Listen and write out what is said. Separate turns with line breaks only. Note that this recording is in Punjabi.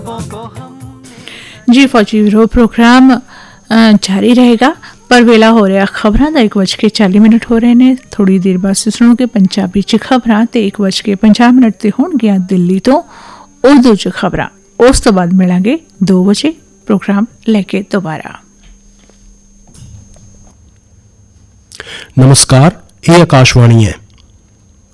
जी फौजी विरोध प्रोग्राम जारी रहेगा पर वेला हो रहा खबरां ਦਾ 1:40 ਹੋ ਰਹੇ ਨੇ। ਥੋੜੀ ਦੇਰ ਬਾਅਦ ਸੁਣੋਗੇ ਪੰਜਾਬੀ 'ਚ ਖਬਰਾਂ ਤੇ 1:50 ਤੇ ਹੋਣਗੀਆਂ ਦਿੱਲੀ ਤੋਂ ਉਰਦੂ 'ਚ ਖਬਰਾਂ। ਉਸ ਤੋਂ ਬਾਅਦ ਮਿਲਾਂਗੇ 2 ਵਜੇ प्रोग्राम लेके दोबारा।
नमस्कार, ये आकाशवाणी है।